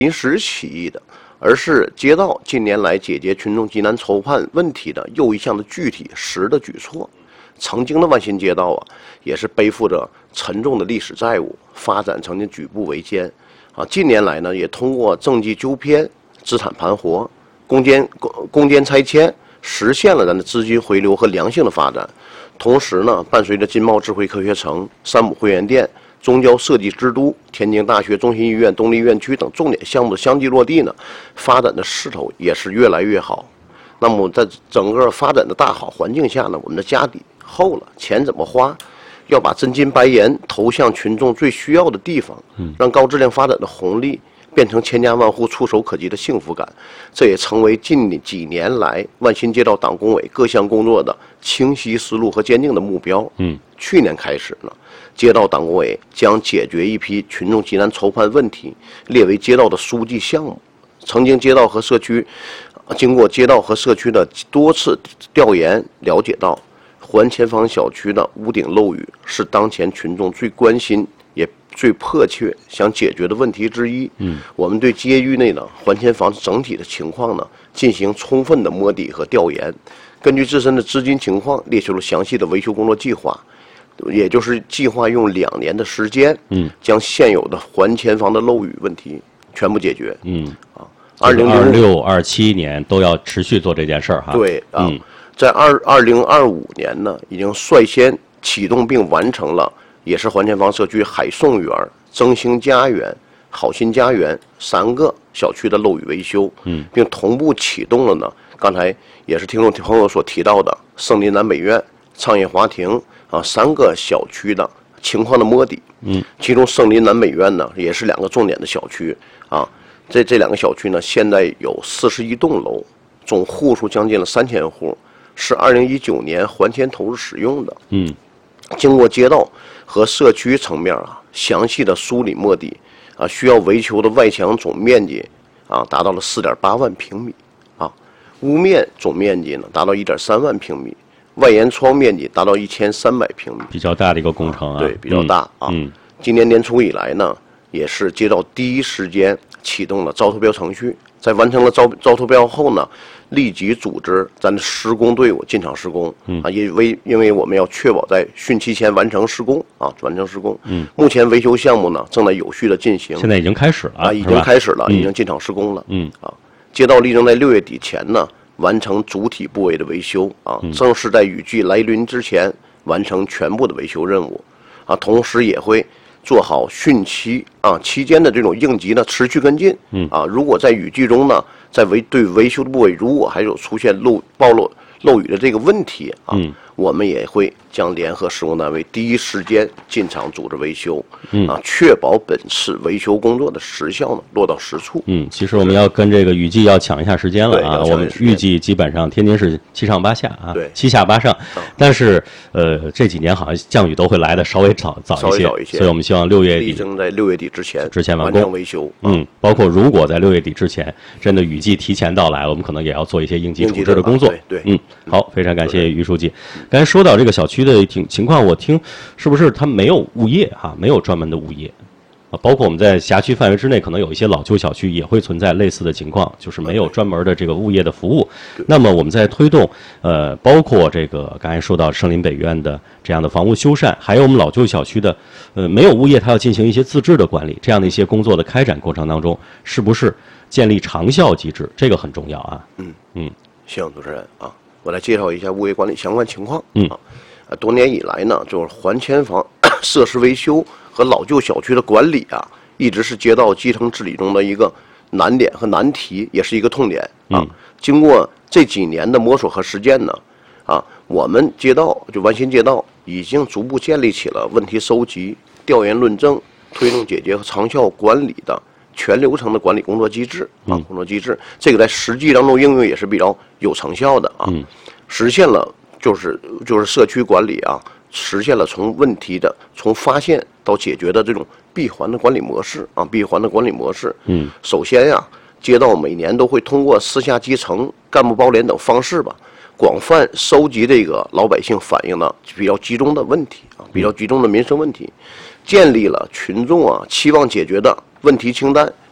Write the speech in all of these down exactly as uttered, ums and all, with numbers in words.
临时起意的，而是街道近年来解决群众急难愁盼问题的又一项的具体实的举措。曾经的万新街道啊，也是背负着沉重的历史债务，发展曾经举步维艰啊。近年来呢，也通过政绩纠偏、资产盘活、攻坚攻坚拆迁，实现了咱的资金回流和良性的发展。同时呢，伴随着金茂智慧科学城、山姆会员店、中交设计之都、天津大学中心医院、东丽院区等重点项目的相继落地呢，发展的势头也是越来越好。那么在整个发展的大好环境下呢，我们的家底厚了，钱怎么花？要把真金白银投向群众最需要的地方，让高质量发展的红利变成千家万户触手可及的幸福感。这也成为近几年来万新街道党工委各项工作的清晰思路和坚定的目标。嗯，去年开始呢，街道党工委将解决一批群众急难愁盼问题列为街道的书记项目。曾经街道和社区经过街道和社区的多次调研了解到，环前坊小区的屋顶漏雨是当前群众最关心也最迫切想解决的问题之一。嗯，我们对街域内的环前坊整体的情况呢进行充分的摸底和调研，根据自身的资金情况列出了详细的维修工作计划，也就是计划用两年的时间，嗯，将现有的环前坊的漏雨问题全部解决。嗯啊， 二零二六、二七年都要持续做这件事儿哈。 对啊，嗯、在二二零二五年呢，已经率先启动并完成了，也是环前坊社区海颂园、增兴家园、好心家园三个小区的漏雨维修，嗯，并同步启动了呢。刚才也是听众朋友所提到的胜林南美院、畅业华庭啊三个小区的情况的摸底。嗯，其中胜林南美院呢，也是两个重点的小区啊。这这两个小区呢，现在有四十一栋楼，总户数将近了三千户，是二零一九年还钱投入使用的。嗯，经过街道和社区层面啊详细的梳理摸底啊，需要维修的外墙总面积啊达到了四点八万平米啊，屋面总面积呢达到一点三万平米，外檐窗面积达到一千三百平米， 比较大的一个工程啊。 对，比较大啊。嗯，今年年初以来呢，也是街道第一时间启动了招投标程序，在完成了招招投标后呢，立即组织咱的施工队伍进场施工。嗯啊，因为因为我们要确保在汛期前完成施工啊，完成施工。嗯，目前维修项目呢正在有序的进行， 现在已经开始了啊，已经开始了，已经进场施工了。嗯啊，街道力争在六月底前呢完成主体部位的维修啊，正是在雨季来临之前完成全部的维修任务啊，同时也会做好汛期啊期间的这种应急的持续跟进。嗯啊，如果在雨季中呢，在维对维修的部位如果还有出现漏暴露漏雨的这个问题啊，嗯，我们也会将联合施工单位第一时间进场组织维修。嗯啊，确保本次维修工作的时效呢落到实处。 嗯，其实我们要跟这个雨季要抢一下时间了啊。我们预计基本上天津是七上八下啊，对，七下八上。嗯、但是呃这几年好像降雨都会来的稍微早早一些， 一些所以我们希望六月底力争在六月底之前之前完成维修。 嗯，包括如果在六月底之前真的雨季提前到来，我们可能也要做一些应急处置的工作。 对对， 嗯，好，非常感谢于书记。刚才说到这个小区的情情况，我听是不是它没有物业哈，没有专门的物业啊？包括我们在辖区范围之内，可能有一些老旧小区也会存在类似的情况，就是没有专门的这个物业的服务。那么我们在推动呃，包括这个刚才说到胜林北院的这样的房屋修缮，还有我们老旧小区的呃没有物业，它要进行一些自治的管理，这样的一些工作的开展过程当中，是不是建立长效机制？这个很重要啊。 嗯嗯，行，主持人啊，我来介绍一下物业管理相关情况。嗯。多年以来呢，就是环前坊设施维修和老旧小区的管理啊，一直是街道基层治理中的一个难点和难题，也是一个痛点啊。嗯、经过这几年的摸索和实践呢，啊，我们街道就万新街道已经逐步建立起了问题收集、调研论证、推动解决和长效管理的全流程的管理工作机制啊，工作机制。这个在实际当中应用也是比较有成效的啊，嗯、实现了。就是就是社区管理啊，实现了从问题的从发现到解决的这种闭环的管理模式啊，闭环的管理模式。嗯，首先呀、啊，街道每年都会通过私下基层、干部包联等方式吧，广泛收集这个老百姓反映的比较集中的问题啊，比较集中的民生问题，建立了群众啊期望解决的问题清单，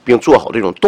并做好这种动